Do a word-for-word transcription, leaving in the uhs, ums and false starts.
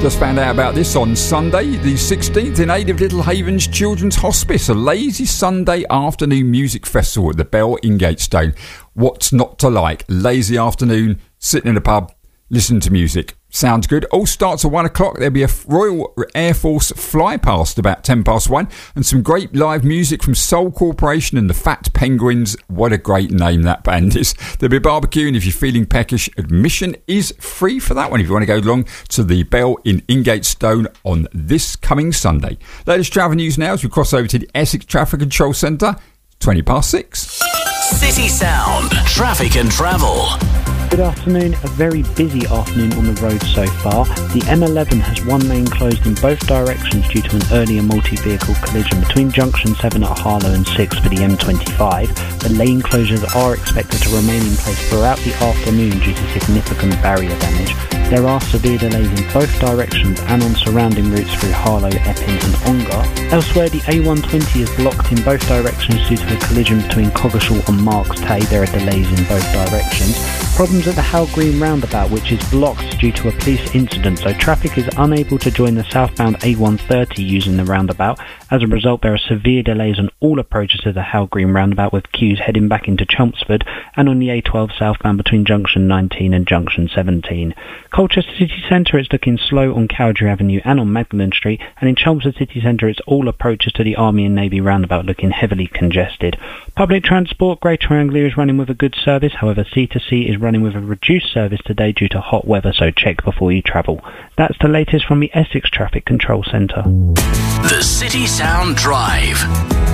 Just found out about this on Sunday, the sixteenth, in aid of Little Havens Children's Hospice, a lazy Sunday afternoon music festival at the Bell in Gatestone. What's not to like? Lazy afternoon, sitting in a pub, listening to music. Sounds good. All starts at one o'clock. There'll be a Royal Air Force fly past about ten past one, and some great live music from Soul Corporation and the Fat Penguins. What a great name that band is. There'll be a barbecue, and if you're feeling peckish, admission is free for that one if you want to go along to the Bell in Ingatestone on this coming Sunday. Latest travel news now as we cross over to the Essex Traffic Control Centre. twenty past six. City Sound Traffic and Travel. Good afternoon. A very busy afternoon on the road so far. The M eleven has one lane closed in both directions due to an earlier multi-vehicle collision between junction seven at Harlow and six for the M twenty-five. The lane closures are expected to remain in place throughout the afternoon due to significant barrier damage. There are severe delays in both directions and on surrounding routes through Harlow, Epping and Ongar. Elsewhere, the A one twenty is blocked in both directions due to a collision between Coggeshall and Marks Tay. There are delays in both directions. Problems at the Howell Green roundabout, which is blocked due to a police incident, so traffic is unable to join the southbound A one thirty using the roundabout. As a result, there are severe delays on all approaches to the Howell Green roundabout, with queues heading back into Chelmsford, and on the A twelve southbound between junction nineteen and junction seventeen. Colchester City Centre is looking slow on Cowdrey Avenue and on Magdalen Street, and in Chelmsford City Centre it's all approaches to the Army and Navy roundabout looking heavily congested. Public transport, Greater Anglia is running with a good service, however C to C is running with a reduced service today due to hot weather, so check before you travel. That's the latest from the Essex Traffic Control Centre. The City Sound Drive.